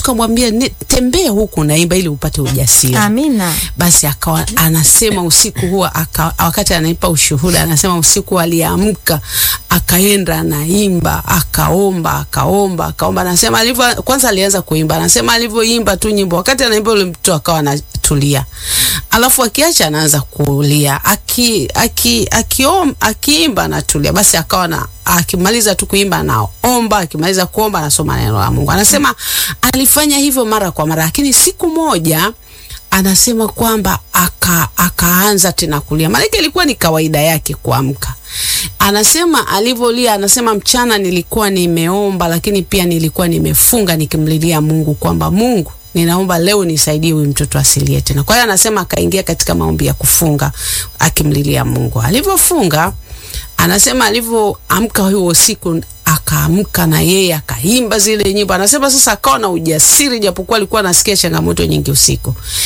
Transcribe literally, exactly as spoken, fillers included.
akamwambia tembea huku naimba ili upate ujasiri. Amina. Basi akawa anasema usiku huo aka, wakati anaipa ushuhuda anasema usiku aliamka akaenda naimba akaomba akaomba akaomba. Anasema alivyo kwanza alianza kuimba, anasema alivyoimba tu nyimbo, wakati anaimba yule mtoto akawa anatulia, alafu akiacha anaanza kulia, aki aki akiom akiimba anatulia. Basi akawa na akimaliza tu kuimba anaomba, akimaliza kuomba anasoma neno la Mungu. Anasema alifanya hivyo mara kwa mara, lakini siku moja anasema kwamba aka akaanza tena kulia. Maana ilikuwa ni kawaida yake kuamka. Anasema alivyolia, anasema mchana nilikuwa nimeomba, lakini pia nilikuwa nimefunga nikimlilia Mungu kwamba Mungu, ninaomba leo nisaidie huyu mtoto asilie tena. Kwa hiyo anasema akaingia katika maombi ya kufunga akimlilia Mungu. Alivyofunga, anasema alivyoamka huo siku akaamka na yeye akaimba zile nyimbo. Anasema sasa akawa na ujasiri, japokuwa alikuwa anasikia changamoto nyingi usiku.